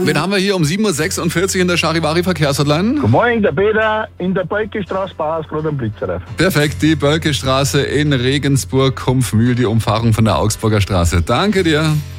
Wen haben wir hier um 7.46 Uhr in der Charivari-Verkehrshotline? Guten Morgen, der Peter in der Bölkestraße, Bauhaus, gerade am Blitzerreif. Perfekt, die Bölkestraße in Regensburg, Kumpfmühl, die Umfahrung von der Augsburger Straße. Danke dir.